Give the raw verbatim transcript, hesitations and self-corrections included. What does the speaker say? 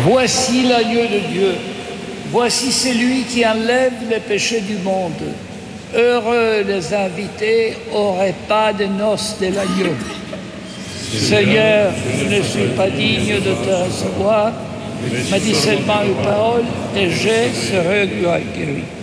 Voici l'agneau de Dieu. Voici celui qui enlève les péchés du monde. Heureux les invités au repas de noces de l'agneau. Seigneur, je ne suis pas digne de te recevoir, mais dis seulement une parole et je serai guéri.